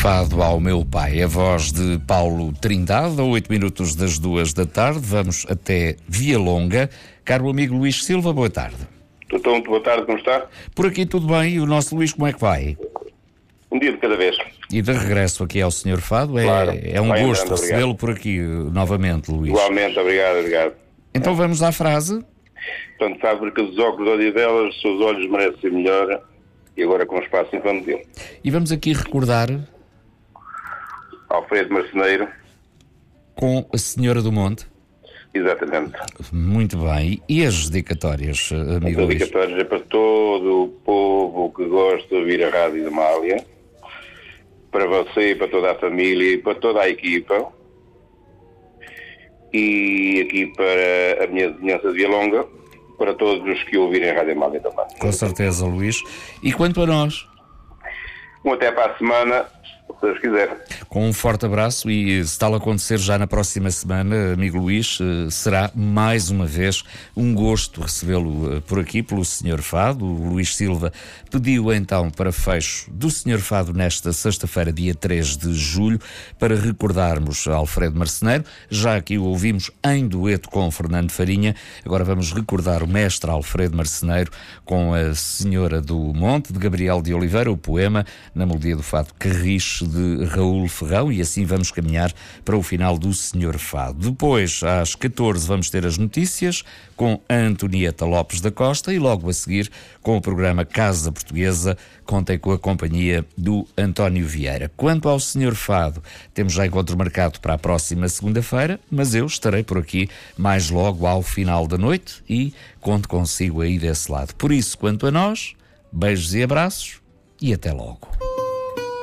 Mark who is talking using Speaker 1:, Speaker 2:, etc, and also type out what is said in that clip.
Speaker 1: Fado ao meu pai, a voz de Paulo Trindade, a 8 minutos das 2 da tarde. Vamos até Via Longa. Caro amigo Luís Silva, boa tarde.
Speaker 2: Doutor, muito boa tarde, como está?
Speaker 1: Por aqui tudo bem, e o nosso Luís como é que vai?
Speaker 2: Um dia de cada vez.
Speaker 1: E de regresso aqui ao Sr. Fado,
Speaker 2: Claro.
Speaker 1: É um
Speaker 2: Vai
Speaker 1: gosto
Speaker 2: andando,
Speaker 1: recebê-lo por aqui novamente, Luís.
Speaker 2: Igualmente, obrigado.
Speaker 1: Então vamos à frase.
Speaker 2: Portanto, fábrica dos óculos Odivelas, os seus olhos merecem melhor, e agora com espaço infantil.
Speaker 1: E vamos aqui recordar
Speaker 2: Alfredo Marceneiro,
Speaker 1: com a Senhora do Monte.
Speaker 2: exatamente.
Speaker 1: Muito bem. E as dedicatórias, amigo
Speaker 2: As
Speaker 1: Luís?
Speaker 2: dedicatórias é para todo o povo que gosta de ouvir a Rádio de Mália, para você, para toda a família e para toda a equipa, e aqui para a minha vizinhança de Via Longa, para todos os que ouvirem a Rádio de Mália também.
Speaker 1: Com certeza, Luís. E quanto a nós?
Speaker 2: Até para a semana, se Deus quiser.
Speaker 1: Com um forte abraço e, se tal acontecer já na próxima semana, amigo Luís, será mais uma vez um gosto recebê-lo por aqui, pelo Sr. Fado. O Luís Silva pediu então para fecho do Sr. Fado nesta sexta-feira, dia 3 de julho, para recordarmos Alfredo Marceneiro. Já aqui o ouvimos em dueto com Fernando Farinha. Agora vamos recordar o mestre Alfredo Marceneiro com a Senhora do Monte, de Gabriel de Oliveira, o poema, na melodia do fado Carriche, de Raul Ferrão, e assim vamos caminhar para o final do Senhor Fado. Depois, às 14, vamos ter as notícias com a Antonieta Lopes da Costa e logo a seguir com o programa Casa Portuguesa, contem com a companhia do António Vieira. Quanto ao Senhor Fado, temos já encontro marcado para a próxima segunda-feira, mas eu estarei por aqui mais logo ao final da noite e conto consigo aí desse lado. Por isso, quanto a nós, beijos e abraços e até logo.